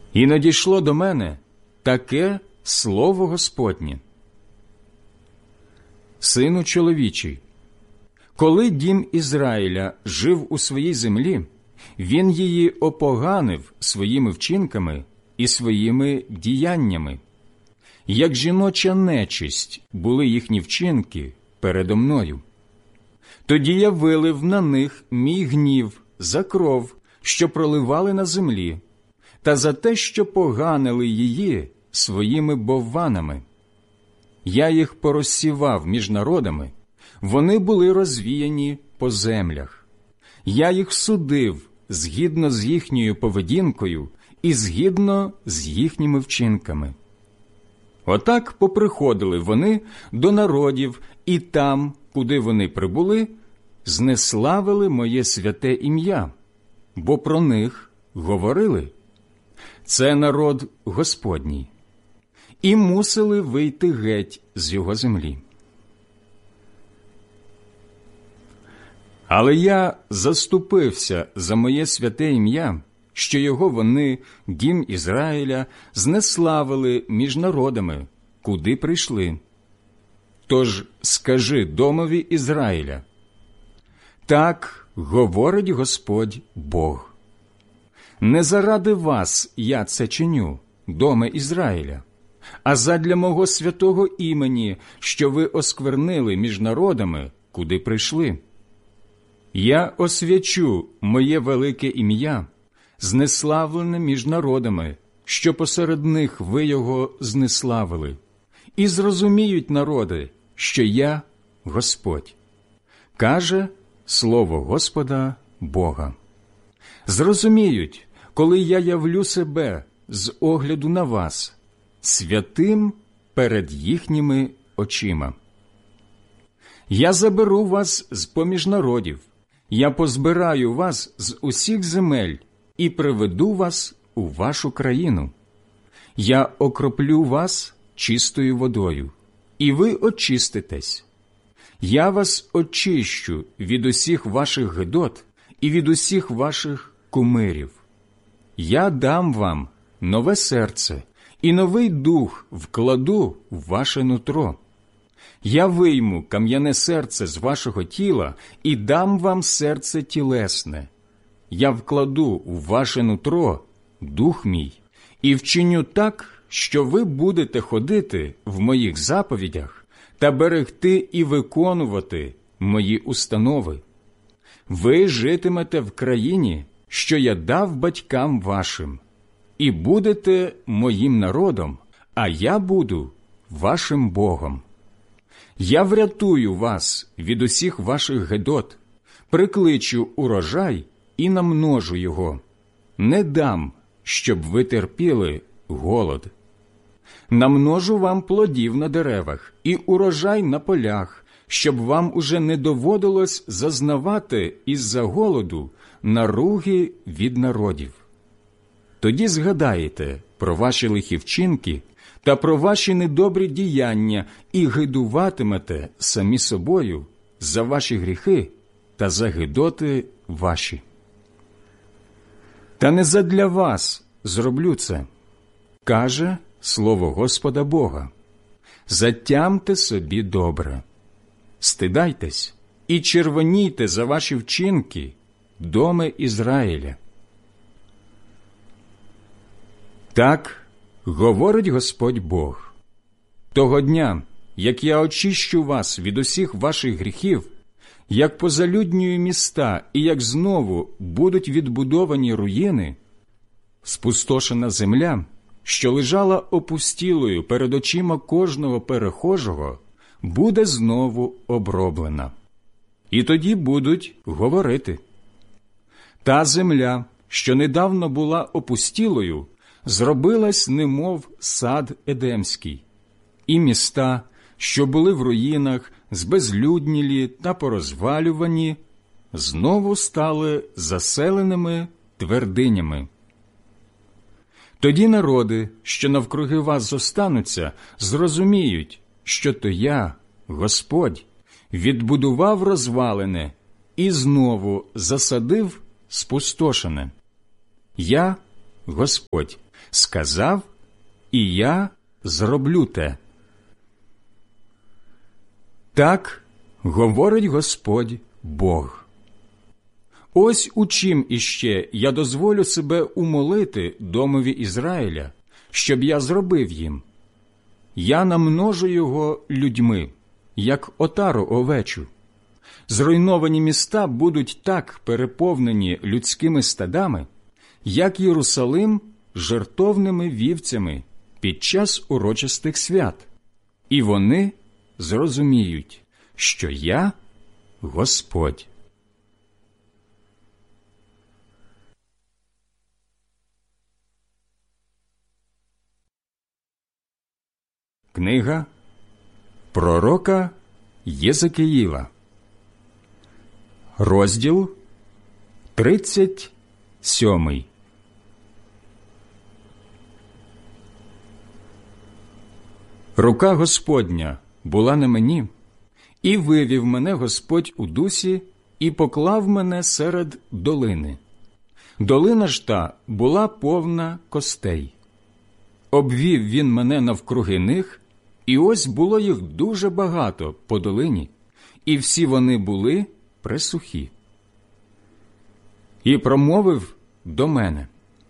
І надійшло до мене таке слово Господнє. Сину чоловічий, коли дім Ізраїля жив у своїй землі, він її опоганив своїми вчинками і своїми діяннями. Як жіноча нечисть були їхні вчинки передо мною. Тоді я вилив на них мій гнів за кров, що проливали на землі, та за те, що поганили її своїми бовванами. Я їх порозсівав між народами, вони були розвіяні по землях. Я їх судив згідно з їхньою поведінкою і згідно з їхніми вчинками. Отак поприходили вони до народів, і там, куди вони прибули, знеславили моє святе ім'я, бо про них говорили: це народ Господній, і мусили вийти геть з його землі. Але я заступився за моє святе ім'я, що його вони, дім Ізраїля, знеславили між народами, куди прийшли. Тож скажи домові Ізраїля: так говорить Господь Бог. Не заради вас я це чиню, доме Ізраїля, а задля мого святого імені, що ви осквернили між народами, куди прийшли. Я освячу моє велике ім'я, знеславлене між народами, що посеред них ви його знеславили, і зрозуміють народи, що я Господь, каже слово Господа Бога. Зрозуміють, коли я явлю себе з огляду на вас, святим перед їхніми очима. Я заберу вас з-поміж народів, я позбираю вас з усіх земель і приведу вас у вашу країну. Я окроплю вас чистою водою, і ви очиститесь. Я вас очищу від усіх ваших гидот і від усіх ваших кумирів. Я дам вам нове серце, і новий дух вкладу в ваше нутро. Я вийму кам'яне серце з вашого тіла і дам вам серце тілесне. Я вкладу в ваше нутро дух мій і вчиню так, що ви будете ходити в моїх заповідях та берегти і виконувати мої установи. Ви житимете в країні, що я дав батькам вашим, і будете моїм народом, а я буду вашим Богом. Я врятую вас від усіх ваших гидот, прикличу урожай і намножу його. Не дам, щоб ви терпіли голод. Намножу вам плодів на деревах і урожай на полях, щоб вам уже не доводилось зазнавати із-за голоду наруги від народів. Тоді згадаєте про ваші лихі вчинки та про ваші недобрі діяння і гидуватимете самі собою за ваші гріхи та за гидоти ваші. Та не задля вас зроблю це, каже слово Господа Бога. Затямте собі добре. Стидайтесь і червонійте за ваші вчинки, доме Ізраїля. Так говорить Господь Бог: того дня, як я очищу вас від усіх ваших гріхів, як позалюднюю міста і як знову будуть відбудовані руїни, спустошена земля, що лежала опустілою перед очима кожного перехожого, буде знову оброблена. І тоді будуть говорити: та земля, що недавно була опустілою, зробилась немов сад Едемський, і міста, що були в руїнах, збезлюднілі та порозвалювані, знову стали заселеними твердинями. Тоді народи, що навкруги вас зостануться, зрозуміють, що то я, Господь, відбудував розвалене і знову засадив спустошене. Я, Господь, сказав, і я зроблю те. Так говорить Господь Бог. Ось у чим іще я дозволю себе умолити домові Ізраїля, щоб я зробив їм. Я намножу його людьми, як отару овечу. Зруйновані міста будуть так переповнені людськими стадами, як Єрусалим жертовними вівцями під час урочистих свят. І вони зрозуміють, що я Господь. Книга пророка Єзекіїла, розділ 37. Рука Господня була на мені, і вивів мене Господь у дусі, і поклав мене серед долини. Долина ж та була повна костей. Обвів він мене навкруги них, і ось було їх дуже багато по долині, і всі вони були пресухі. І промовив до мене: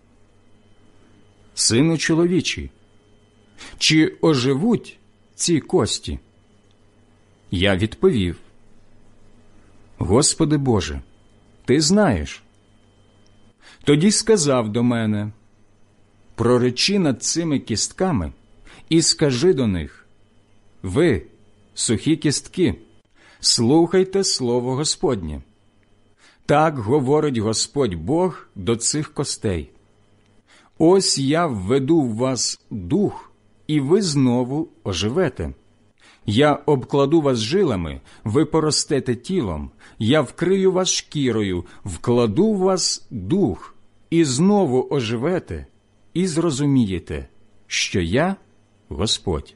«Сину чоловічий, чи оживуть ці кості?» Я відповів: «Господи Боже, Ти знаєш». Тоді сказав до мене: «Проречи над цими кістками і скажи до них: ви, сухі кістки, слухайте слово Господнє. Так говорить Господь Бог до цих костей. Ось я введу в вас дух, і ви знову оживете. Я обкладу вас жилами, ви поростете тілом, я вкрию вас шкірою, вкладу в вас дух, і знову оживете, і зрозумієте, що я Господь».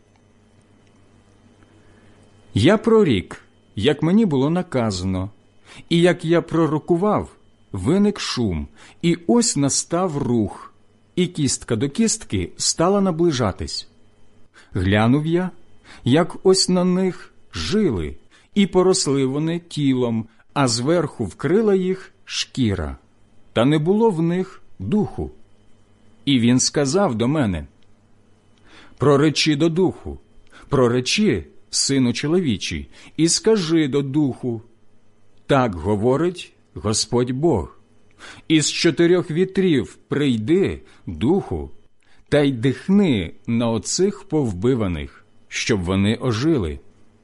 Я прорік, як мені було наказано, і як я пророкував, виник шум, і ось настав рух, і кістка до кістки стала наближатись. Глянув я, як ось на них жили, і поросли вони тілом, а зверху вкрила їх шкіра, та не було в них духу. І він сказав до мене: «Проречи до духу, проречи, сину чоловічий, і скажи до духу: так говорить Господь Бог. Із 4 вітрів прийди, духу, та й дихни на оцих повбиваних, щоб вони ожили».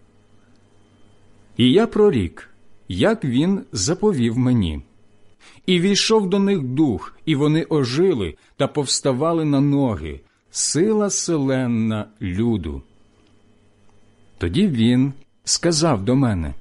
І я прорік, як він заповів мені. І війшов до них дух, і вони ожили та повставали на ноги, сила селенна люду. Тоді він сказав до мене: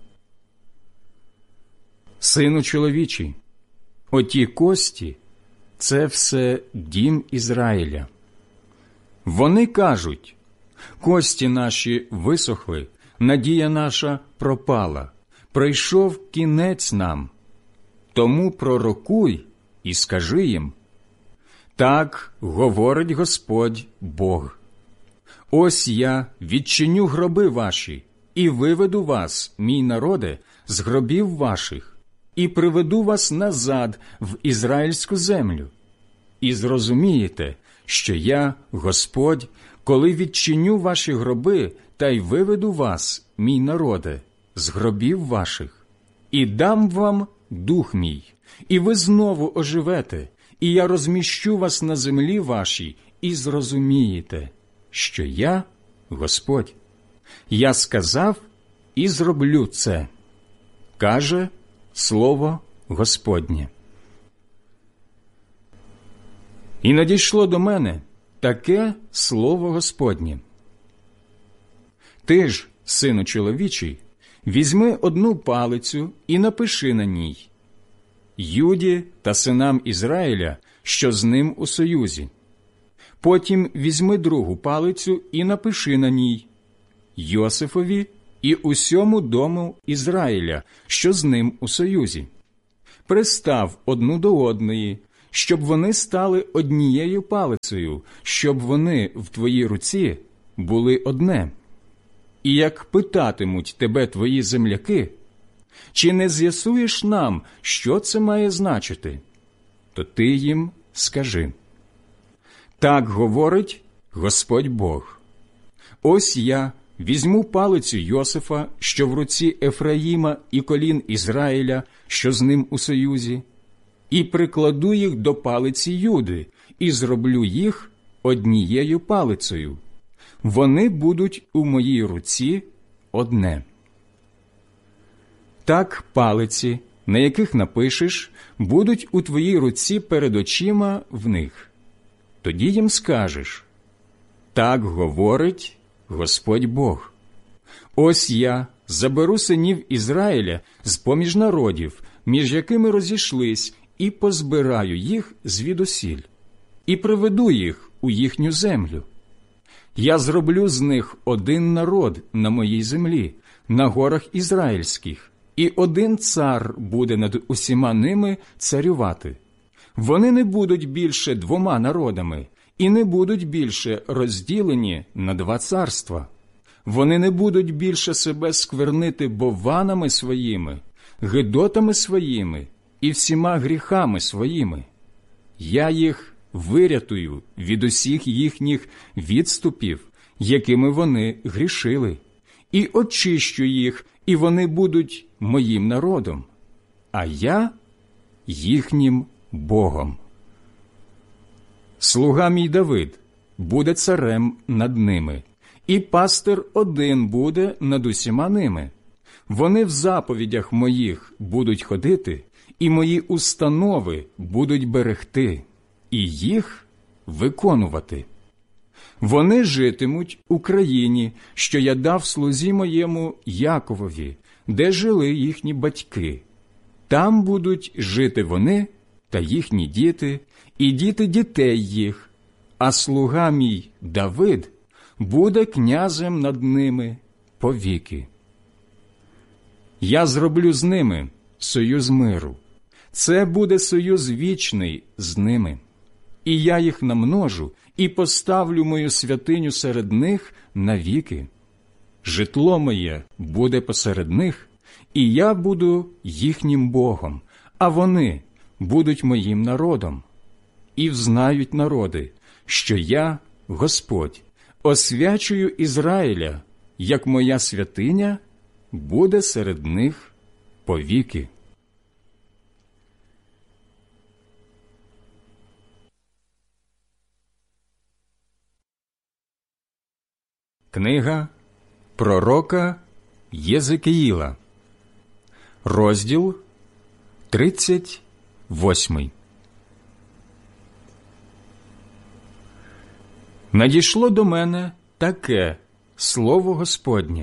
«Сину чоловічий, оті кості – це все дім Ізраїля. Вони кажуть: кості наші висохли, надія наша пропала, прийшов кінець нам. Тому пророкуй і скажи їм: так говорить Господь Бог. Ось я відчиню гроби ваші і виведу вас, мій народе, з гробів ваших, і приведу вас назад в ізраїльську землю. І зрозумієте, що я, Господь, коли відчиню ваші гроби та й виведу вас, мій народе, з гробів ваших, і дам вам дух мій, і ви знову оживете, і я розміщу вас на землі вашій, і зрозумієте, що я Господь. Я сказав і зроблю це, каже слово Господнє». І надійшло до мене таке слово Господнє: «Ти ж, сину чоловічий, візьми одну палицю і напиши на ній: Юді та синам Ізраїля, що з ним у союзі. Потім візьми другу палицю і напиши на ній: Йосифові і усьому дому Ізраїля, що з ним у союзі. Пристав одну до одної, щоб вони стали однією палицею, щоб вони в твоїй руці були одне. І як питатимуть тебе твої земляки, чи не з'ясуєш нам, що це має значити, то ти їм скажи: так говорить Господь Бог. Ось я візьму палицю Йосифа, що в руці Ефраїма, і колін Ізраїля, що з ним у союзі, і прикладу їх до палиці Юди, і зроблю їх однією палицею. Вони будуть у моїй руці одне. Так палиці, на яких напишеш, будуть у твоїй руці перед очима в них. Тоді їм скажеш: так говорить Господь Бог. Ось я заберу синів Ізраїля з-поміж народів, між якими розійшлись, і позбираю їх звідусіль, і приведу їх у їхню землю. Я зроблю з них один народ на моїй землі, на горах ізраїльських, і один цар буде над усіма ними царювати. Вони не будуть більше двома народами, і не будуть більше розділені на два царства. Вони не будуть більше себе сквернити бовванами своїми, гидотами своїми і всіма гріхами своїми. Я їх вирятую від усіх їхніх відступів, якими вони грішили, і очищу їх, і вони будуть моїм народом, а я їхнім Богом. Слуга мій Давид буде царем над ними, і пастир один буде над усіма ними. Вони в заповідях моїх будуть ходити, і мої установи будуть берегти, і їх виконувати. Вони житимуть у країні, що я дав слузі моєму Яковові, де жили їхні батьки. Там будуть жити вони та їхні діти, і діти дітей їх, а слуга мій Давид буде князем над ними повіки. Я зроблю з ними союз миру. Це буде союз вічний з ними. І я їх намножу і поставлю мою святиню серед них навіки. Житло моє буде посеред них, і я буду їхнім Богом, а вони будуть моїм народом. І взнають народи, що я, Господь, освячую Ізраїля, як моя святиня буде серед них повіки. Книга пророка Єзекіїла, розділ 38. Надійшло до мене таке слово Господнє: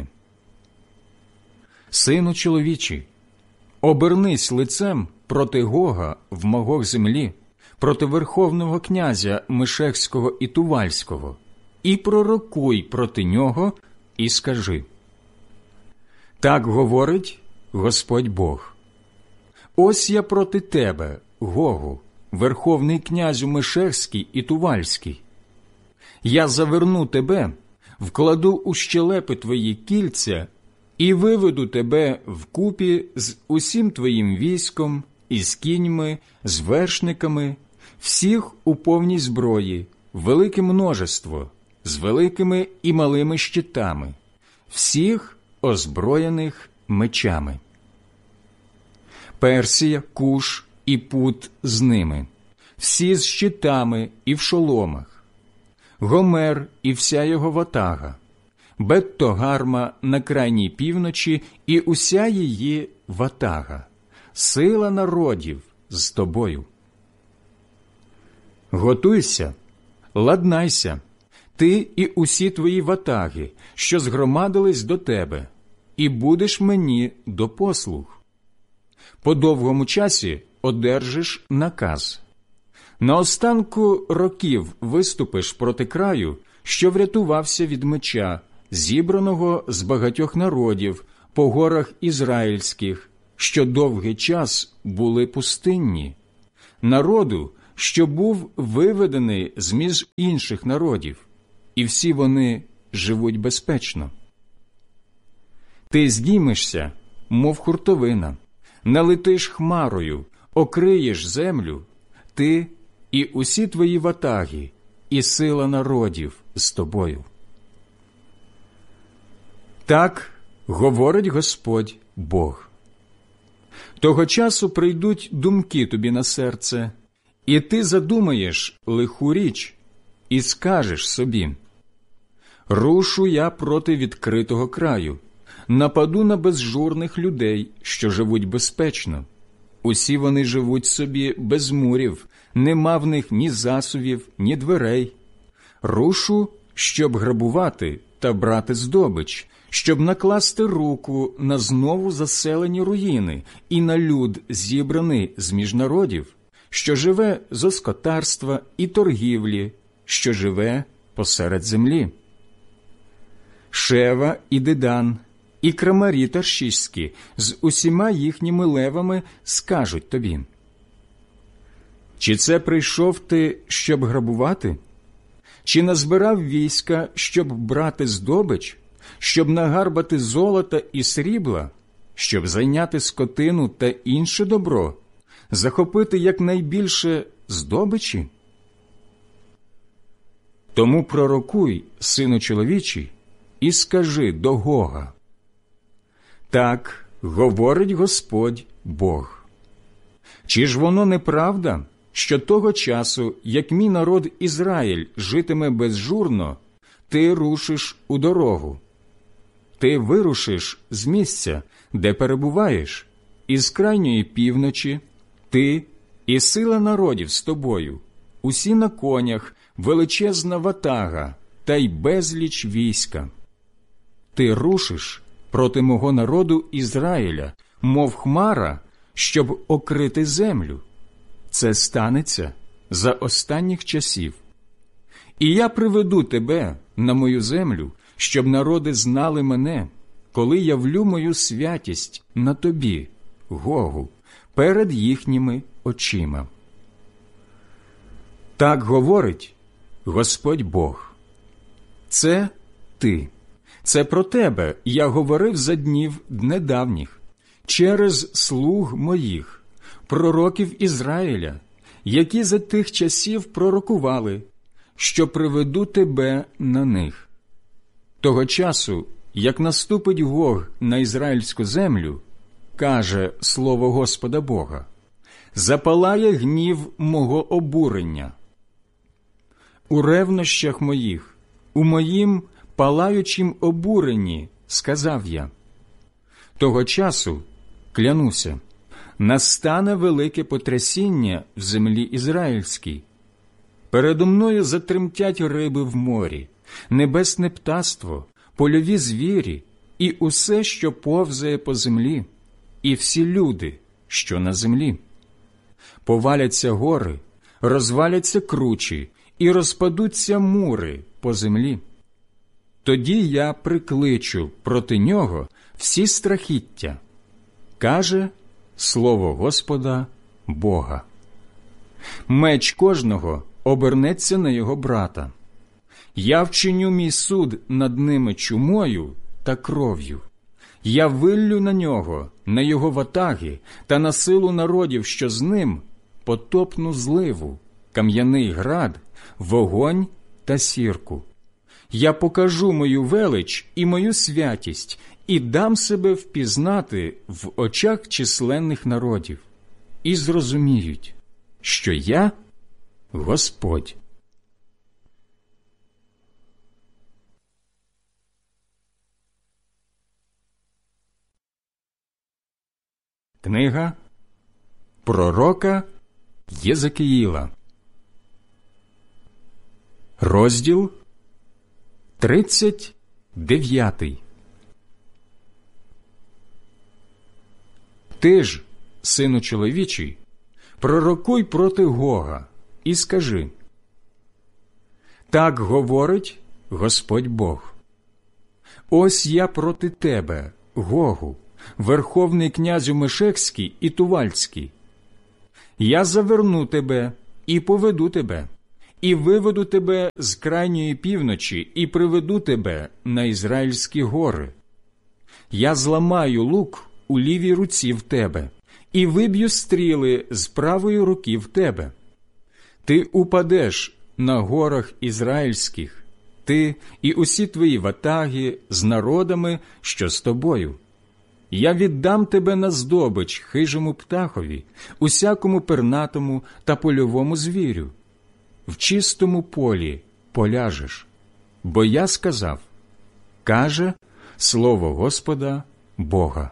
Сину чоловічий, обернись лицем проти Гога в Магог землі, проти верховного князя Мешехського і Тувальського, і пророкуй проти нього, і скажи: так говорить Господь Бог. Ось я проти тебе, Гогу, верховний князю Мешехський і Тувальський. Я заверну тебе, вкладу у щелепи твої кільця і виведу тебе вкупі з усім твоїм військом, із кіньми, з вершниками, всіх у повній зброї, велике множество, з великими і малими щитами, всіх озброєних мечами. Персія, Куш і Пут з ними, всі з щитами і в шоломах, Гомер і вся його ватага, Бет-Тогарма на крайній півночі і уся її ватага, сила народів з тобою. Готуйся, ладнайся, ти і усі твої ватаги, що згромадились до тебе, і будеш мені до послуг. По довгому часі одержиш наказ. На останку років виступиш проти краю, що врятувався від меча, зібраного з багатьох народів по горах ізраїльських, що довгий час були пустинні, народу, що був виведений з-між інших народів, і всі вони живуть безпечно. Ти здіймешся, мов хуртовина, налетиш хмарою, окриєш землю, ти і усі твої ватаги, і сила народів з тобою. Так говорить Господь Бог. Того часу прийдуть думки тобі на серце, і ти задумаєш лиху річ, і скажеш собі: рушу я проти відкритого краю, нападу на безжурних людей, що живуть безпечно. Усі вони живуть собі без мурів, нема в них ні засувів, ні дверей. Рушу, щоб грабувати та брати здобич, щоб накласти руку на знову заселені руїни і на люд, зібраний з-між народів, що живе з оскотарства і торгівлі, що живе посеред землі. Шева і Дедан, і крамарі таршиські з усіма їхніми левами скажуть тобі: чи це прийшов ти, щоб грабувати? Чи назбирав війська, щоб брати здобич, щоб нагарбати золота і срібла, щоб зайняти скотину та інше добро, захопити якнайбільше здобичі? Тому пророкуй, сину чоловічий, і скажи до Гога: так говорить Господь Бог. Чи ж воно неправда, що того часу, як мій народ Ізраїль житиме безжурно, ти рушиш у дорогу? Ти вирушиш з місця, де перебуваєш, із крайньої півночі, ти і сила народів з тобою, усі на конях, величезна ватага та й безліч війська. Ти рушиш проти мого народу Ізраїля, мов хмара, щоб окрити землю. Це станеться за останніх часів. І я приведу тебе на мою землю, щоб народи знали мене, коли явлю мою святість на тобі, Гогу, перед їхніми очима. Так говорить Господь Бог. Це ти. Це про тебе я говорив за днів недавніх, через слуг моїх, пророків Ізраїля, які за тих часів пророкували, що приведу тебе на них. Того часу, як наступить Гог на ізраїльську землю, каже слово Господа Бога, запалає гнів мого обурення. У ревнощах моїх, у моїм палаючім обуренні, сказав я. Того часу, клянуся, настане велике потрясіння в землі ізраїльській. Передо мною затремтять риби в морі, небесне птаство, польові звірі і усе, що повзає по землі, і всі люди, що на землі. Поваляться гори, розваляться кручі і розпадуться мури по землі. Тоді я прикличу проти нього всі страхіття, каже слово Господа Бога. Меч кожного обернеться на його брата. Я вчиню мій суд над ними чумою та кров'ю. Я виллю на нього, на його ватаги та на силу народів, що з ним, потопну зливу, кам'яний град, вогонь та сірку. Я покажу мою велич і мою святість, і дам себе впізнати в очах численних народів, і зрозуміють, що я – Господь. Книга пророка Єзекіїла, розділ 39. Ти ж, сину чоловічий, пророкуй проти Гога і скажи: так говорить Господь Бог. Ось я проти тебе, Гогу, верховний князю Мешекський і Тувальський. Я заверну тебе, і поведу тебе, і виведу тебе з крайньої півночі, і приведу тебе на Ізраїльські гори. Я зламаю лук у лівій руці в тебе, і виб'ю стріли з правої руки в тебе. Ти упадеш на горах ізраїльських, ти і усі твої ватаги з народами, що з тобою. Я віддам тебе на здобич хижому птахові, усякому пернатому та польовому звірю. В чистому полі поляжеш, бо я сказав, каже слово Господа Бога.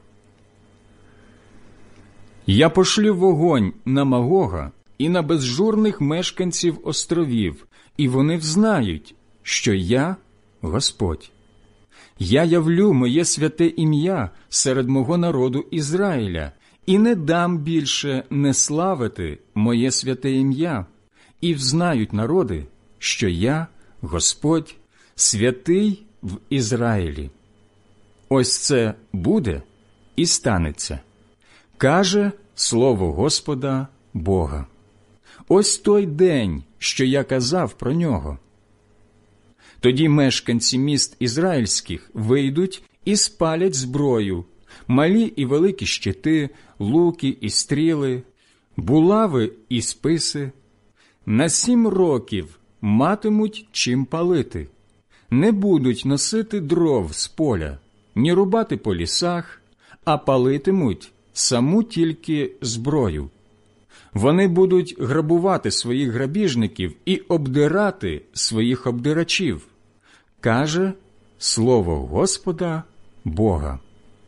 Я пошлю вогонь на Магога і на безжурних мешканців островів, і вони взнають, що я Господь. Я явлю моє святе ім'я серед мого народу Ізраїля, і не дам більше не славити моє святе ім'я, і взнають народи, що я Господь, святий в Ізраїлі. Ось це буде і станеться, каже слово Господа Бога. Ось той день, що я казав про нього. Тоді мешканці міст ізраїльських вийдуть і спалять зброю, малі і великі щити, луки і стріли, булави і списи. На 7 років матимуть чим палити, не будуть носити дров з поля, ні рубати по лісах, а палитимуть саму тільки зброю. Вони будуть грабувати своїх грабіжників і обдирати своїх обдирачів, каже слово Господа Бога.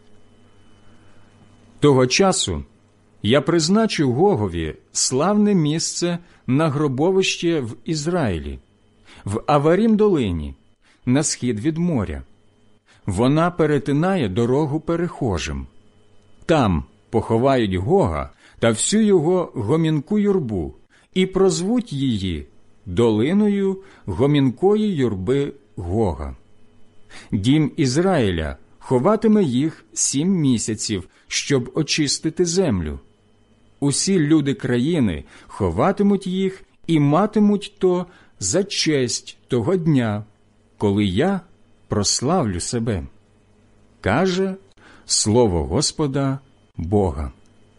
Того часу я призначу Гогові славне місце на гробовище в Ізраїлі, в Аварім-долині, на схід від моря. Вона перетинає дорогу перехожим. Там поховають Гога та всю його гомінку юрбу і прозвуть її долиною гомінкої юрби Гога. Дім Ізраїля ховатиме їх 7 місяців, щоб очистити землю. Усі люди країни ховатимуть їх і матимуть то за честь того дня, коли я прославлю себе, каже слово Господа Бога.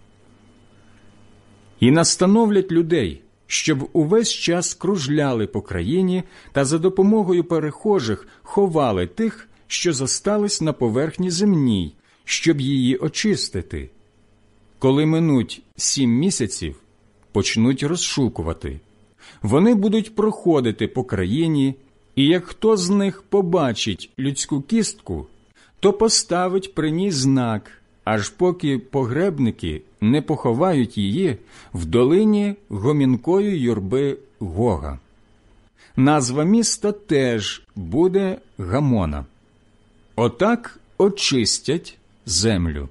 І настановлять людей, щоб увесь час кружляли по країні та за допомогою перехожих ховали тих, що зостались на поверхні земній, щоб її очистити. Коли минуть 7 місяців, почнуть розшукувати. Вони будуть проходити по країні, і як хто з них побачить людську кістку, то поставить при ній знак, аж поки погребники не поховають її в долині гомінкої юрби Гога. Назва міста теж буде Гамона. Отак очистять землю.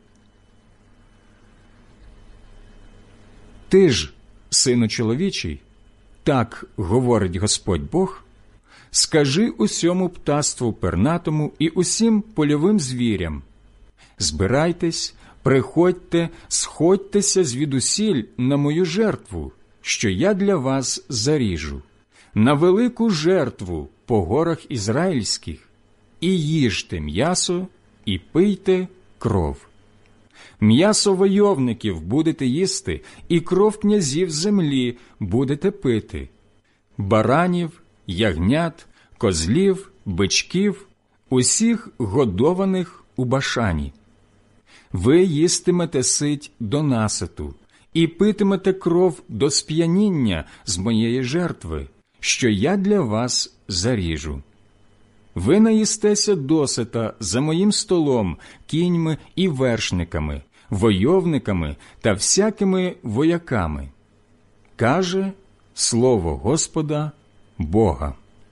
Ти ж, сину чоловічий, так говорить Господь Бог, скажи усьому птаству пернатому і усім польовим звірям: збирайтесь, приходьте, сходьтеся звідусіль на мою жертву, що я для вас заріжу, на велику жертву по горах ізраїльських, і їжте м'ясо, і пийте кров. М'ясо войовників будете їсти, і кров князів землі будете пити, баранів, ягнят, козлів, бичків, усіх годованих у Башані. Ви їстимете сить до наситу і питимете кров до сп'яніння з моєї жертви, що я для вас заріжу. Ви наїстеся досита за моїм столом кіньми і вершниками, войовниками та всякими вояками, каже слово Господа Бога.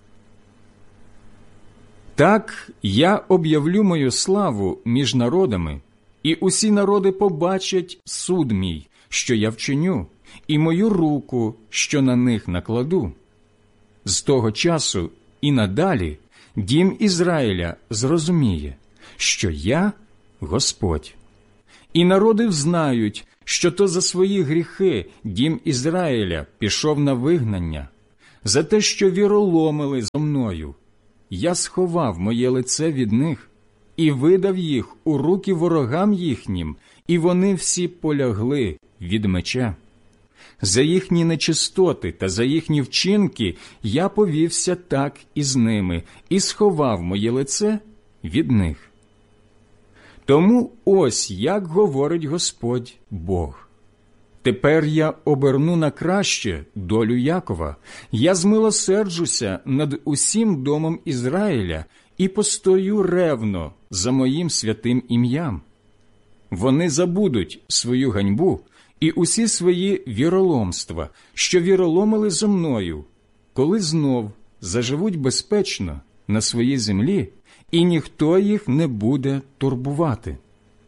Так я об'явлю мою славу між народами, і усі народи побачать суд мій, що я вчиню, і мою руку, що на них накладу. З того часу і надалі дім Ізраїля зрозуміє, що я Господь. І народи взнають, що то за свої гріхи дім Ізраїля пішов на вигнання, за те, що віроломили зо мною, я сховав моє лице від них і видав їх у руки ворогам їхнім, і вони всі полягли від меча. За їхні нечистоти та за їхні вчинки я повівся так із ними і сховав моє лице від них. Тому ось як говорить Господь Бог. Тепер я оберну на краще долю Якова, я змилосерджуся над усім домом Ізраїля і постою ревно за моїм святим ім'ям. Вони забудуть свою ганьбу і усі свої віроломства, що віроломили зо мною, коли знов заживуть безпечно на своїй землі, і ніхто їх не буде турбувати.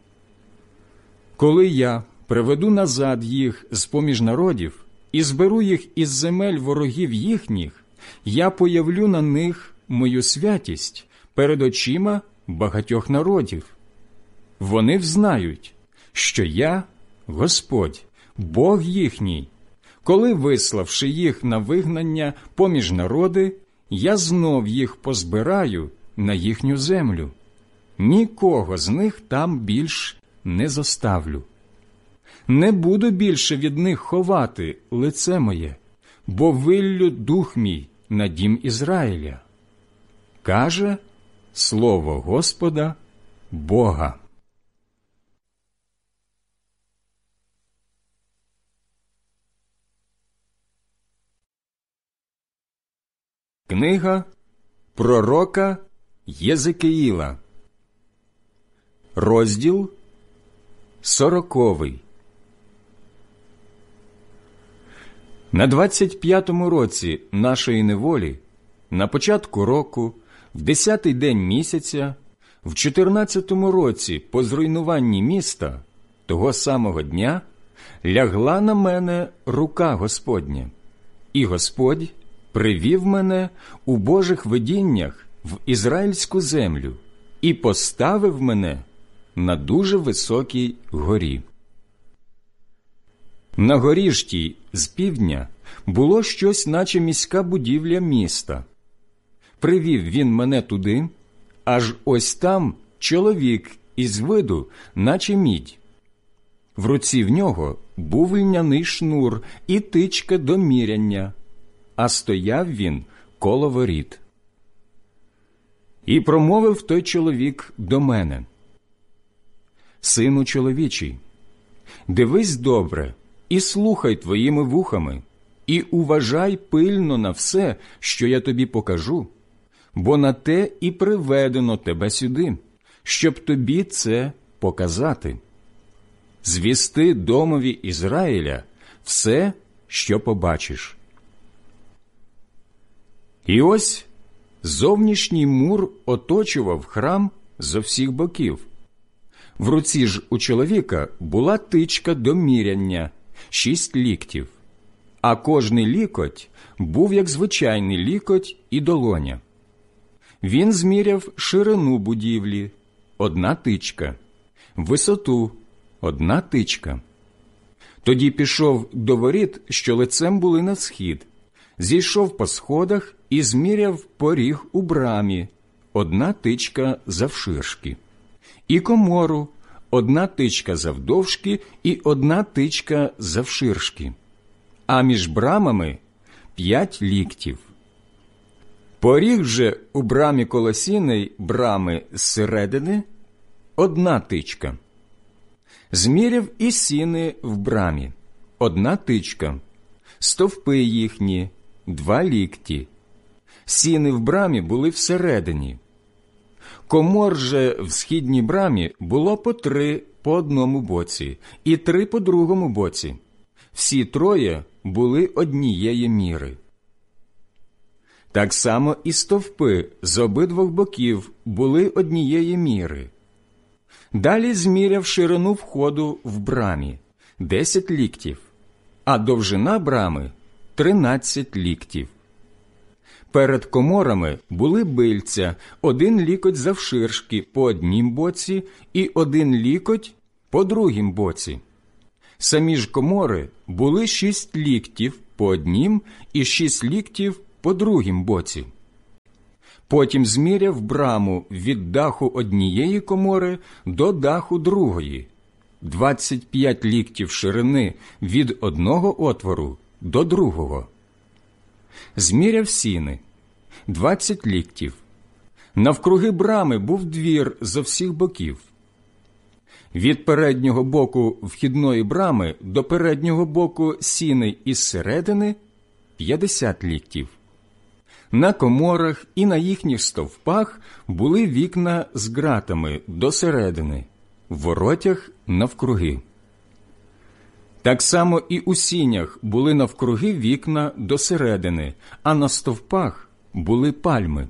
Коли я приведу назад їх з-поміж народів і зберу їх із земель ворогів їхніх, я появлю на них мою святість перед очима багатьох народів. Вони взнають, що я – Господь, Бог їхній, коли, виславши їх на вигнання поміж народи, я знов їх позбираю на їхню землю. Нікого з них там більш не зоставлю. Не буду більше від них ховати лице моє, бо виллю дух мій на дім Ізраїля. Каже слово Господа Бога. Книга пророка Єзекіїла, розділ 40. На 25-му році нашої неволі, на початку року, в 10-й день місяця, в 14-му році по зруйнуванні міста, того самого дня, лягла на мене рука Господня, і Господь привів мене у Божих видіннях в ізраїльську землю і поставив мене на дуже високій горі. На горі ж тій з півдня було щось, наче міська будівля міста. Привів він мене туди, аж ось там чоловік із виду, наче мідь. В руці в нього був льняний шнур і тичка до міряння, а стояв він коло воріт. І промовив той чоловік до мене: «Сину чоловічий, дивись добре і слухай твоїми вухами, і уважай пильно на все, що я тобі покажу, бо на те і приведено тебе сюди, щоб тобі це показати. Звісти домові Ізраїля все, що побачиш». І ось зовнішній мур оточував храм зо всіх боків. В руці ж у чоловіка була тичка до міряння, 6 ліктів, а кожний лікоть був як звичайний лікоть і долоня. Він зміряв ширину будівлі – 1 тичка, висоту – 1 тичка. Тоді пішов до воріт, що лицем були на схід, зійшов по сходах і зміряв поріг у брамі – 1 тичка завширшки, і комору – 1 тичка завдовжки і 1 тичка завширшки, а між брамами – 5 ліктів. Поріг же у брамі колосійної брами зсередини – 1 тичка. Зміряв і сіни в брамі – 1 тичка, стовпи їхні – 2 лікті. Сіни в брамі були всередині. Комор же в східній брамі було по 3 по одному боці і 3 по другому боці. Всі 3 були однієї міри. Так само і стовпи з обидвох боків були однієї міри. Далі зміряв ширину входу в брамі – 10 ліктів, а довжина брами – 13 ліктів. Перед коморами були бильця, 1 лікоть завширшки по однім боці і 1 лікоть по другім боці. Самі ж комори були 6 ліктів по однім і 6 ліктів по другім боці. Потім зміряв браму від даху однієї комори до даху другої, 25 ліктів ширини від одного отвору до другого. Зміряв сіни, 20 ліктів. Навкруги брами був двір зо всіх боків. Від переднього боку вхідної брами до переднього боку сіни із середини 50 ліктів. На коморах і на їхніх стовпах були вікна з ґратами до середини, в воротях навкруги. Так само і у сінях були навкруги вікна до середини, а на стовпах були пальми.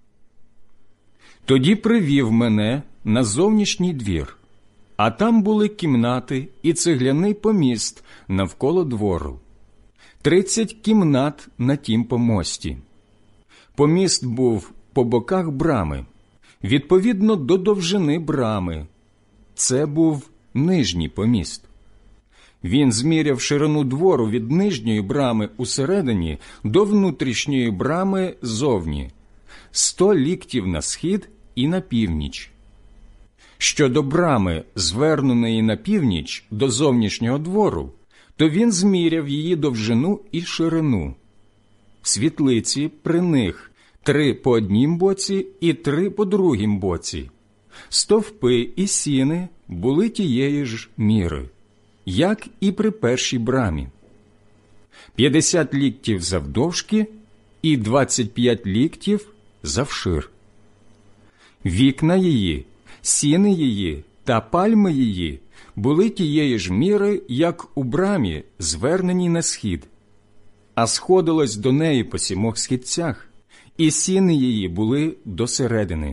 Тоді привів мене на зовнішній двір, а там були кімнати і цегляний поміст навколо двору. 30 кімнат на тім помості. Поміст був по боках брами, відповідно до довжини брами. Це був нижній поміст. Він зміряв ширину двору від нижньої брами усередині до внутрішньої брами зовні, 100 ліктів на схід і на північ. Щодо брами, зверненої на північ до зовнішнього двору, то він зміряв її довжину і ширину. Світлиці при них 3 по однім боці і 3 по другім боці. Стовпи і сіни були тієї ж міри, як і при першій брамі. 50 ліктів завдовжки і 25 ліктів завшир. Вікна її, сіни її та пальми її були тієї ж міри, як у брамі, зверненій на схід, а сходилось до неї по 7 східцях, і сіни її були до середини.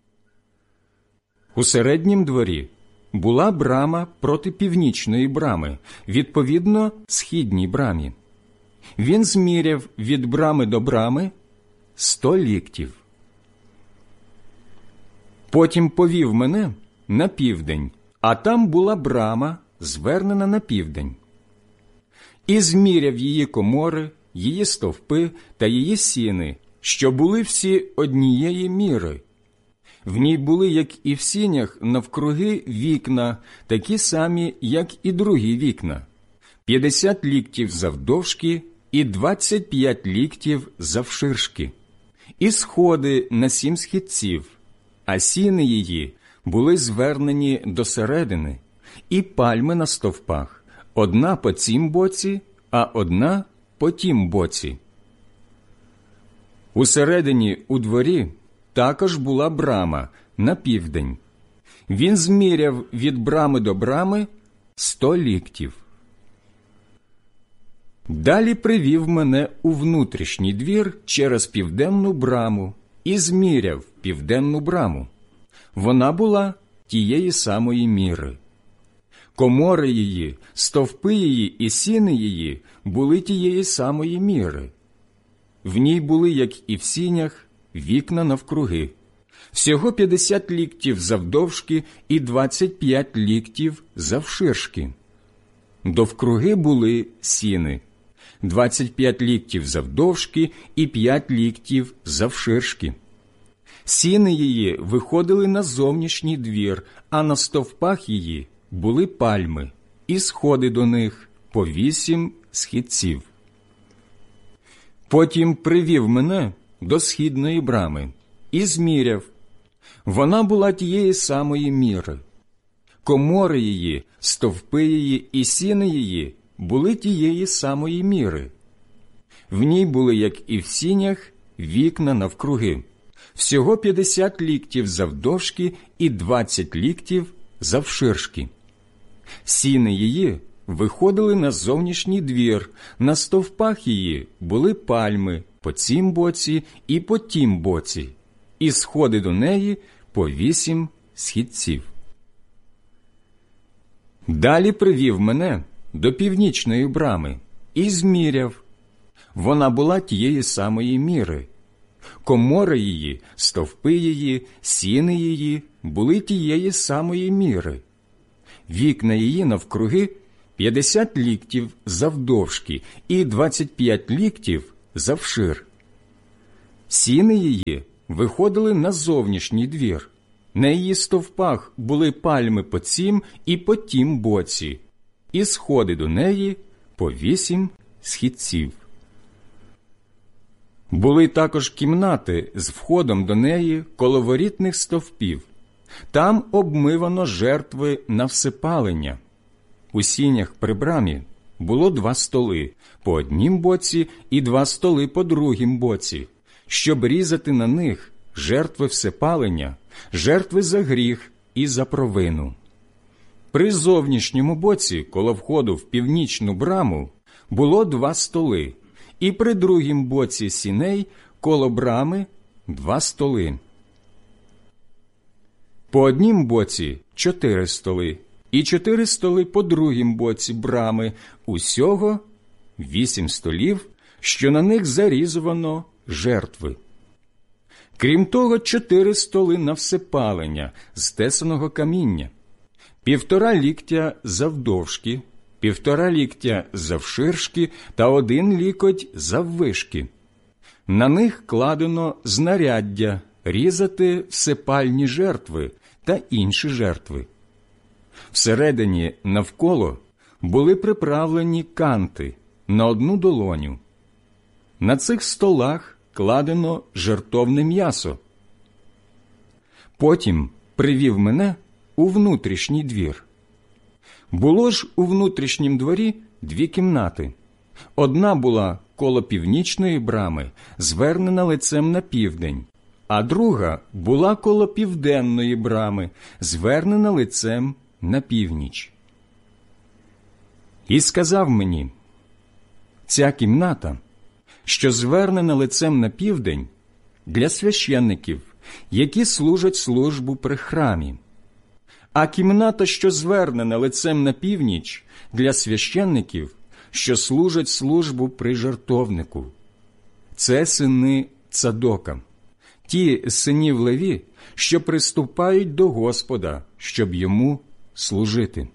У середнім дворі була брама проти північної брами, відповідно східній брамі. Він зміряв від брами до брами 100 ліктів. Потім повів мене на південь, а там була брама, звернена на південь. І зміряв її комори, її стовпи та її сіни, що були всі однієї міри. В ній були, як і в сінях, навкруги вікна, такі самі, як і другі вікна, 50 ліктів завдовжки і 25 ліктів завширшки, і сходи на 7 східців, а сіни її були звернені до середини, і пальми на стовпах, одна по цім боці, а одна по тім боці. Усередині у дворі також була брама на південь. Він зміряв від брами до брами 100 ліктів. Далі привів мене у внутрішній двір через південну браму і зміряв південну браму. Вона була тієї самої міри. Комори її, стовпи її і сіни її були тієї самої міри. В ній були, як і в сінях, вікна навкруги. Всього 50 ліктів завдовжки і 25 ліктів завширшки. Довкруги були сіни, 25 ліктів завдовжки і 5 ліктів завширшки. Сіни її виходили на зовнішній двір, а на стовпах її були пальми, і сходи до них по 8 східців. Потім привів мене до східної брами і зміряв. Вона була тієї самої міри. Комори її, стовпи її і сіни її були тієї самої міри. В ній були, як і в сінях, вікна навкруги. Всього 50 ліктів завдовжки і 20 ліктів завширшки. Сіни її виходили на зовнішній двір, на стовпах її були пальми по цім боці і по тім боці, і сходи до неї по 8 східців. Далі привів мене до північної брами і зміряв. Вона була тієї самої міри. Комори її, стовпи її, сіни її були тієї самої міри. Вікна її навкруги 50 ліктів завдовжки і 25 ліктів завшир. Сіни її виходили на зовнішній двір. На її стовпах були пальми по цім і по тім боці, і сходи до неї по 8 східців. Були також кімнати з входом до неї коло ворітних стовпів. Там обмивано жертви на всепалення. У сінях при брамі було 2 столи по однім боці і 2 столи по другім боці, щоб різати на них жертви всепалення, жертви за гріх і за провину. При зовнішньому боці, коло входу в північну браму, було 2 столи, і при другім боці сіней, коло брами, 2 столи. По однім боці 4 столи, і 4 столи по другім боці брами, усього 8 столів, що на них зарізувано жертви. Крім того, 4 столи на всепалення з тесаного каміння, 1,5 ліктя завдовжки, 1,5 ліктя завширшки та 1 лікоть заввишки. На них кладено знаряддя різати всепальні жертви та інші жертви. Всередині навколо були приправлені канти на 1 долоню. На цих столах кладено жертовне м'ясо. Потім привів мене у внутрішній двір. Було ж у внутрішнім дворі 2 кімнати. Одна була коло північної брами, звернена лицем на південь, а друга була коло південної брами, звернена лицем на північ. І сказав мені: ця кімната, що звернена лицем на південь, для священників, які служать службу при храмі, а кімната, що звернена лицем на північ, для священників, що служать службу при жертовнику. Це сини Цадока, ті з синів Леві, що приступають до Господа, щоб йому служити.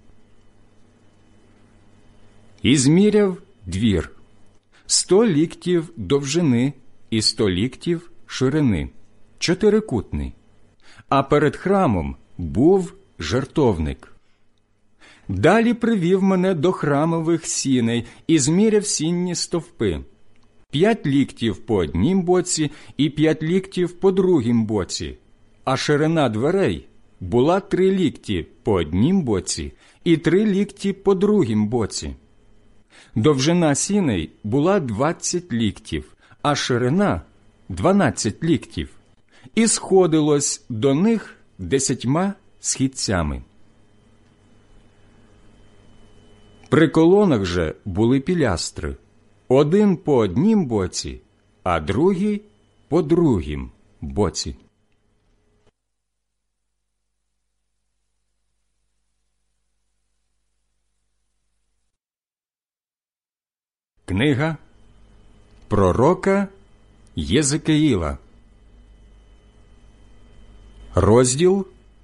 І зміряв двір 100 ліктів довжини і 100 ліктів ширини, чотирикутний, а перед храмом був жертовник. Далі привів мене до храмових сіней і зміряв сінні стовпи, 5 ліктів по однім боці і 5 ліктів по другім боці, а ширина дверей була 3 лікті по однім боці і 3 лікті по другім боці. Довжина сіней була 20 ліктів, а ширина 12 ліктів, і сходилось до них 10 східцями. При колонах же були пілястри, один по однім боці, а другий по другім боці. Книга пророка Єзекіїла, розділ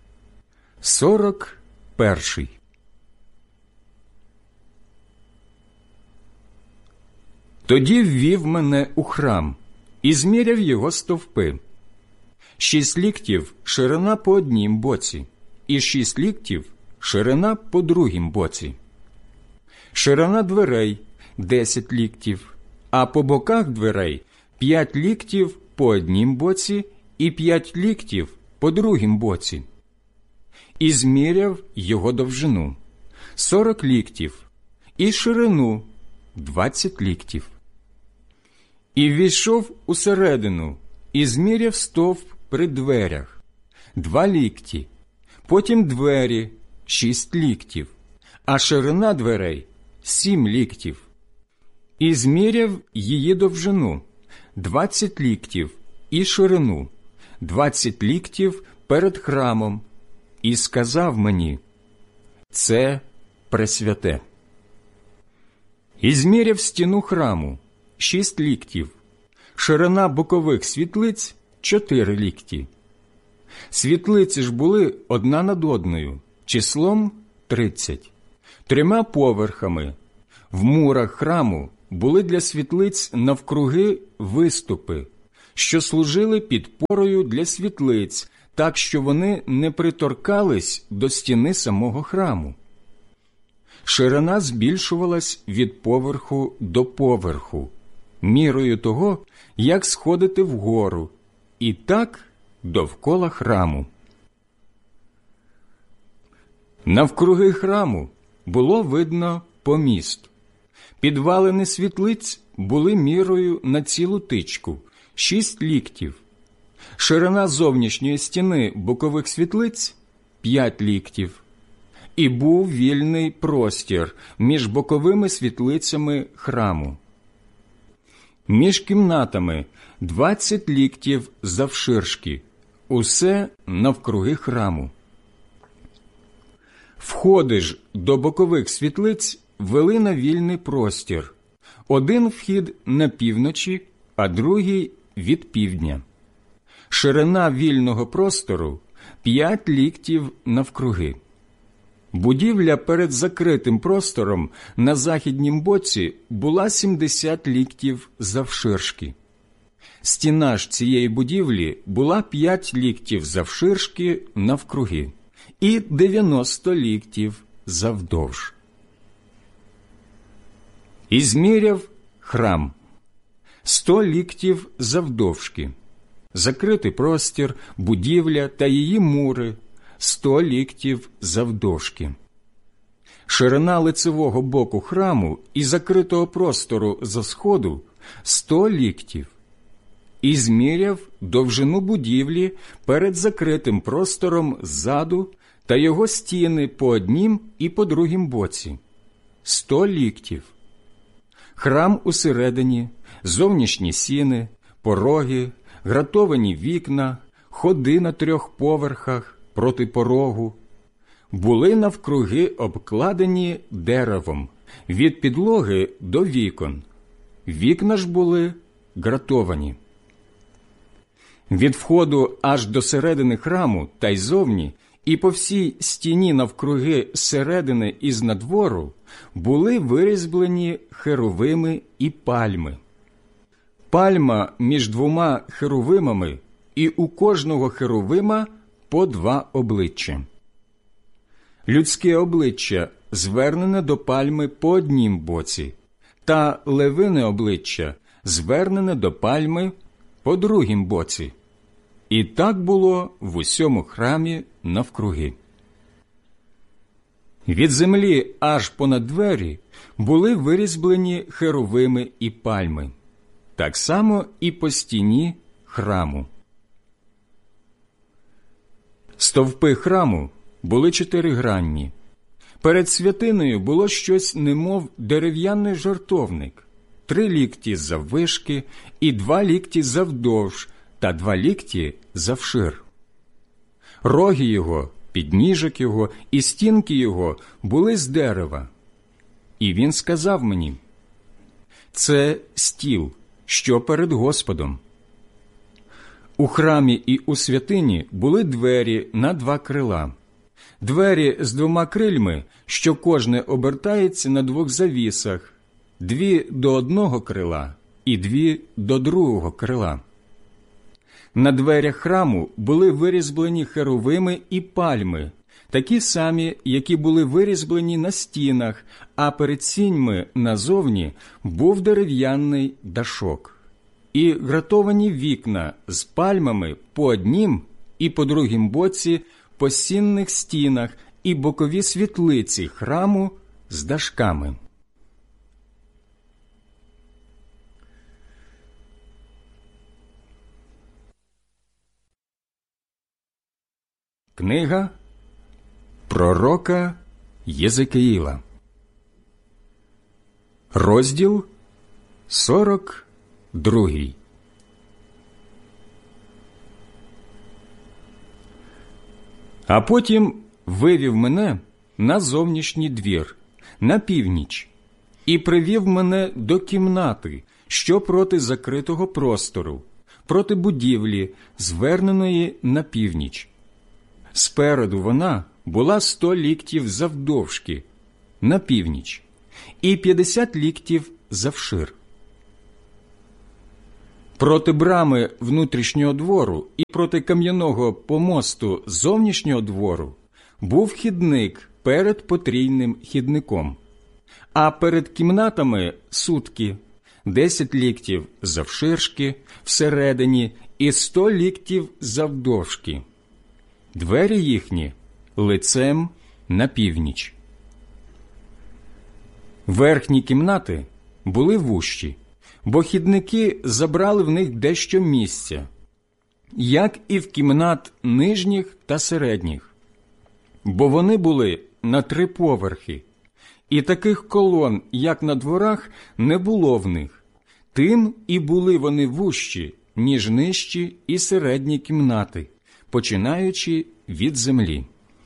41. Тоді ввів мене у храм і зміряв його стовпи. 6 ліктів ширина по однім боці, і 6 ліктів ширина по другім боці. Ширина дверей 10 ліктів, а по боках дверей 5 ліктів по однім боці і 5 ліктів по другім боці. І зміряв його довжину 40 ліктів і ширину 20 ліктів. І ввійшов усередину і зміряв стовп при дверях 2 лікті, потім двері 6 ліктів, а ширина дверей 7 ліктів. І зміряв її довжину 20 ліктів і ширину 20 ліктів перед храмом, і сказав мені: це пресвяте. І зміряв стіну храму 6 ліктів, ширина бокових світлиць 4 лікті. Світлиці ж були одна над одною, числом 30. 3 поверхами. В мурах храму були для світлиць навкруги виступи, що служили підпорою для світлиць, так що вони не приторкались до стіни самого храму. Ширина збільшувалась від поверху до поверху, мірою того, як сходити вгору, і так довкола храму. Навкруги храму було видно поміст. Підвалини світлиць були мірою на цілу тичку – 6 ліктів. Ширина зовнішньої стіни бокових світлиць – 5 ліктів. І був вільний простір між боковими світлицями храму. Між кімнатами 20 ліктів завширшки, усе навкруги храму. Входи ж до бокових світлиць вели на вільний простір. Один вхід на півночі, а другий від півдня. Ширина вільного простору – 5 ліктів навкруги. Будівля перед закритим простором на західнім боці була 70 ліктів завширшки. Стіна ж цієї будівлі була 5 ліктів завширшки навкруги і 90 ліктів завдовж. І зміряв храм 100 ліктів завдовжки, закритий простір, будівля та її мури 100 ліктів завдовжки. Ширина лицевого боку храму і закритого простору за сходу 100 ліктів. І зміряв довжину будівлі перед закритим простором ззаду та його стіни по однім і по другім боці 100 ліктів. Храм усередині, зовнішні сіни, пороги, гратовані вікна, ходи на 3 поверхах проти порогу були навкруги обкладені деревом від підлоги до вікон. Вікна ж були гратовані. Від входу аж до середини храму та й зовні і по всій стіні навкруги середини і знадвору були вирізблені херовими і пальми. Пальма між 2 херовимами, і у кожного херовима по 2 обличчя. Людське обличчя звернене до пальми по однім боці, та левине обличчя звернене до пальми по другім боці. І так було в усьому храмі навкруги. Від землі аж понад двері були вирізблені херовими і пальми, так само і по стіні храму. Стовпи храму були 4-гранні. Перед святинею було щось немов дерев'яний жертовник, 3 лікті заввишки і 2 лікті завдовж та 2 лікті завшир. Роги його, підніжок його і стінки його були з дерева. І він сказав мені: «Це стіл, що перед Господом». У храмі і у святині були двері на 2 крила. Двері з 2 крильми, що кожне обертається на 2 завісах, 2 до одного крила і 2 до другого крила. На дверях храму були вирізблені херовими і пальми, такі самі, які були вирізблені на стінах, а перед сіньми назовні був дерев'яний дашок. І гратовані вікна з пальмами по однім і по другім боці по сінних стінах і бокові світлиці храму з дашками. Книга пророка Єзекіїла, розділ 42. А потім вивів мене на зовнішній двір, на північ, і привів мене до кімнати, що проти закритого простору, проти будівлі, зверненої на північ. Спереду вона була 100 ліктів завдовжки, на північ, і 50 ліктів завшир. Проти брами внутрішнього двору і проти кам'яного помосту зовнішнього двору був хідник перед потрійним хідником, а перед кімнатами сутки, 10 ліктів завширшки всередині і 100 ліктів завдовжки. Двері їхні лицем на північ. Верхні кімнати були вужчі, бо хідники забрали в них дещо місця, як і в кімнат нижніх та середніх, бо вони були на 3 поверхи, і таких колон, як на дворах, не було в них. Тим і були вони вужчі, ніж нижчі і середні кімнати, починаючи від землі.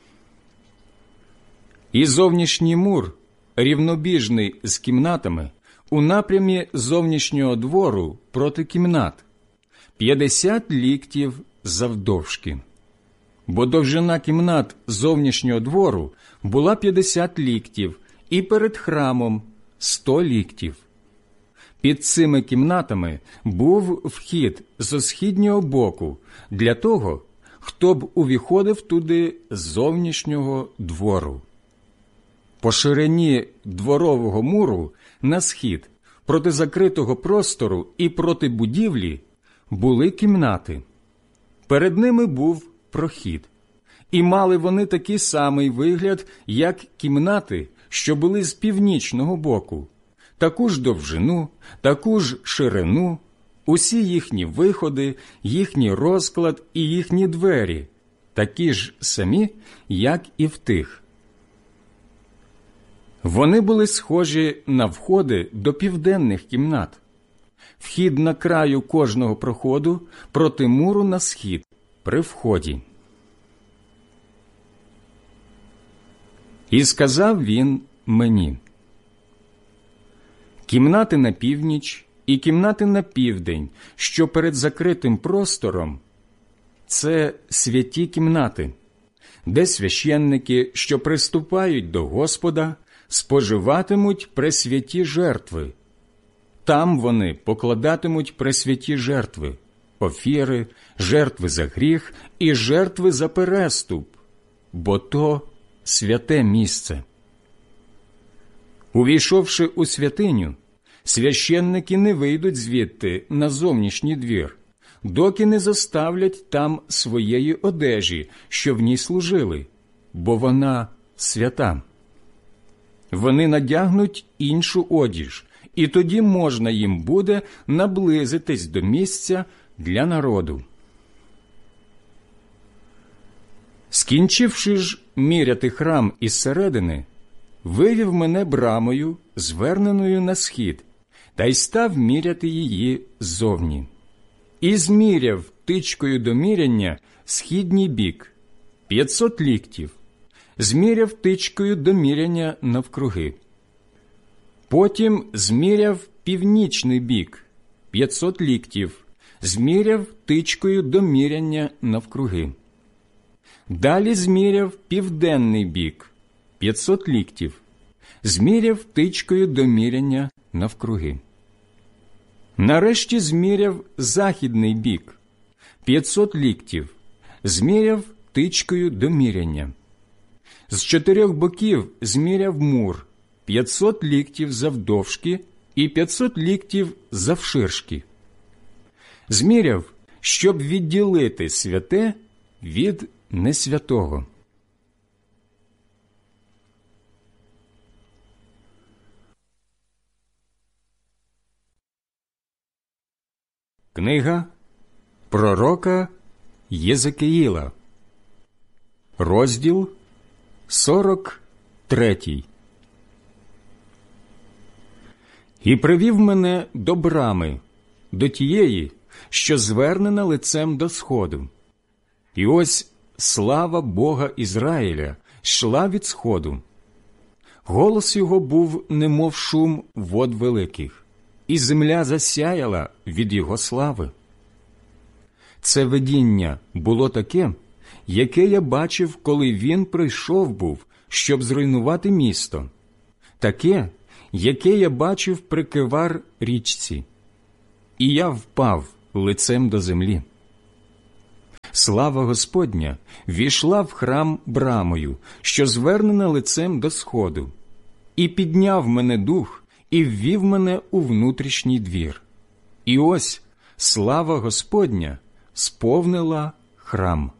І зовнішній мур, рівнобіжний з кімнатами, у напрямі зовнішнього двору проти кімнат, 50 ліктів завдовжки. Бо довжина кімнат зовнішнього двору була 50 ліктів, і перед храмом 100 ліктів. Під цими кімнатами був вхід зо східнього боку для того, хто б увіходив туди з зовнішнього двору. По ширині дворового муру на схід, проти закритого простору і проти будівлі були кімнати. Перед ними був прохід. І мали вони такий самий вигляд, як кімнати, що були з північного боку, таку ж довжину, таку ж ширину, усі їхні виходи, їхній розклад і їхні двері, такі ж самі, як і в тих. Вони були схожі на входи до південних кімнат. Вхід на краю кожного проходу проти муру на схід при вході. І сказав він мені: кімнати на північ і кімнати на південь, що перед закритим простором, це святі кімнати, де священники, що приступають до Господа, споживатимуть пресвяті жертви. Там вони покладатимуть пресвяті жертви, офіри, жертви за гріх і жертви за переступ, бо то святе місце. Увійшовши у святиню, священники не вийдуть звідти на зовнішній двір, доки не заставлять там своєї одежі, що в ній служили, бо вона свята. Вони надягнуть іншу одіж, і тоді можна їм буде наблизитись до місця для народу. Скінчивши ж міряти храм із середини, вивів мене брамою, зверненою на схід, та й став міряти її ззовні. І зміряв тичкою до міряння східній бік, 500 ліктів, зміряв тичкою до міряння навкруги. Потім зміряв північний бік, 500 ліктів, зміряв тичкою до міряння навкруги. Далі зміряв південний бік, 500 ліктів, зміряв тичкою до міряння навкруги. Нарешті зміряв західний бік, 500 ліктів, зміряв тичкою до міряння. З 4 боків зміряв мур, 500 ліктів завдовжки і 500 ліктів завширшки. Зміряв, щоб відділити святе від несвятого. Книга пророка Єзекіїла, розділ 43. І привів мене до брами, до тієї, що звернена лицем до сходу. І ось слава Бога Ізраїля йшла від сходу. Голос його був немов шум вод великих, і земля засяяла від його слави. Це видіння було таке, яке я бачив, коли він прийшов був, щоб зруйнувати місто. таке, яке я бачив при Кевар річці, і я впав лицем до землі. Слава Господня війшла в храм брамою, що звернена лицем до сходу, і підняв мене дух, і ввів мене у внутрішній двір. І ось слава Господня сповнила храм.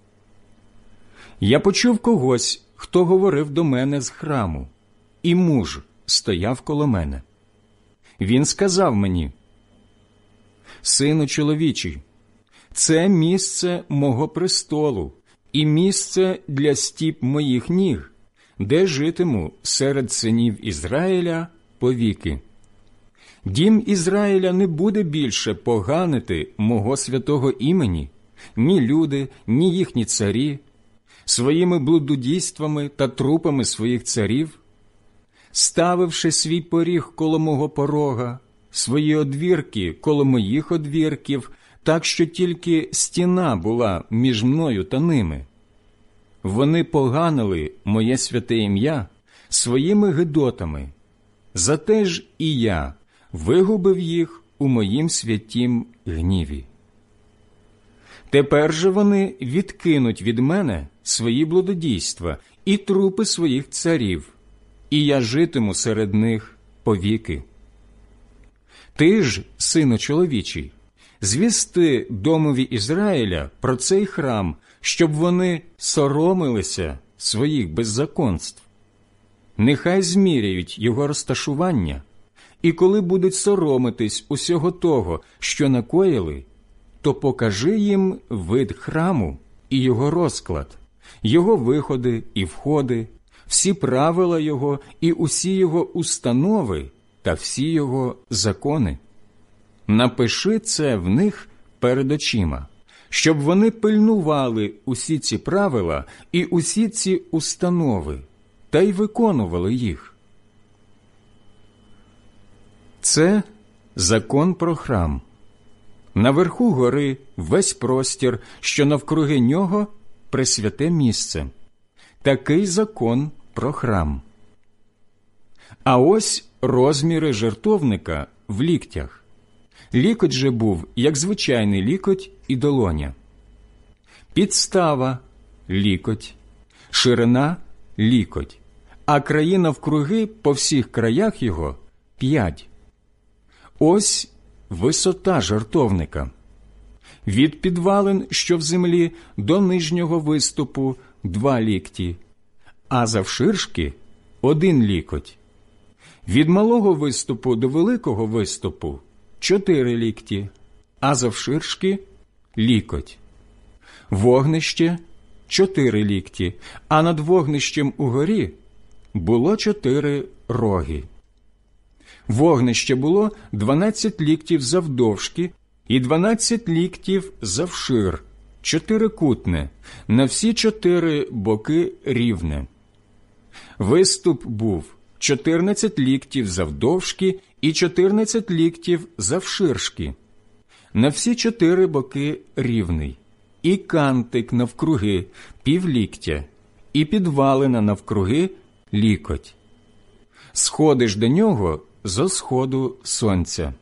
Я почув когось, хто говорив до мене з храму, і муж стояв коло мене. Він сказав мені: «Сину чоловічий, це місце мого престолу і місце для стіп моїх ніг, де житиму серед синів Ізраїля повіки. Дім Ізраїля не буде більше поганити мого святого імені, ні люди, ні їхні царі, своїми блудодійствами та трупами своїх царів, ставивши свій поріг коло мого порога, свої одвірки коло моїх одвірків, так що тільки стіна була між мною та ними. Вони поганили моє святе ім'я своїми гидотами, зате ж і я вигубив їх у моїм святім гніві. Тепер же вони відкинуть від мене свої блудодійства і трупи своїх царів, і я житиму серед них повіки. Ти ж, сину чоловічий, звісти домові Ізраїля про цей храм, щоб вони соромилися своїх беззаконств. Нехай зміряють його розташування, і коли будуть соромитись усього того, що накоїли, то покажи їм вид храму і його розклад, його виходи і входи, всі правила його і усі його установи та всі його закони. Напиши це в них перед очима, щоб вони пильнували усі ці правила і усі ці установи, та й виконували їх. Це закон про храм. Наверху гори весь простір, що навкруги нього – пресвяте місце. Такий закон про храм. А ось розміри жертовника в ліктях. Лікоть же був, як звичайний лікоть і долоня. Підстава – лікоть, ширина – лікоть, а краї навкруги по всіх краях його – 5. Ось висота жертовника. Від підвалин, що в землі, до нижнього виступу 2 лікті, а завширшки 1 лікоть. Від малого виступу до великого виступу 4 лікті, а завширшки лікоть. Вогнище 4 лікті, а над вогнищем угорі було 4 роги. Вогнище було 12 ліктів завдовжки і 12 ліктів завшир, 4-кутне, на всі 4 боки рівне. Виступ був 14 ліктів завдовжки і 14 ліктів завширшки, на всі 4 боки рівний, і кантик навкруги півліктя, і підвалина навкруги лікоть. Сходи ж до нього зо сходу сонця.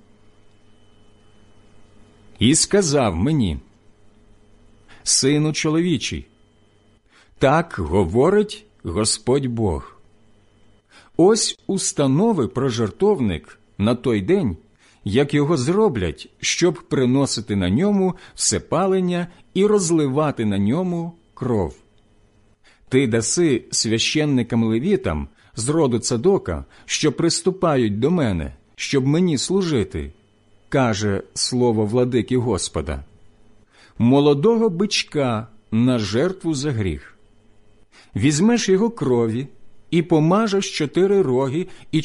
І сказав мені: «Сину чоловічий, так говорить Господь Бог. Ось установи про жертовник на той день, як його зроблять, щоб приносити на ньому всепалення і розливати на ньому кров. Ти даси священникам-левітам з роду Цадока, що приступають до мене, щоб мені служити, каже слово владики Господа, молодого бичка на жертву за гріх. Візьмеш його крові і помажеш 4 роги і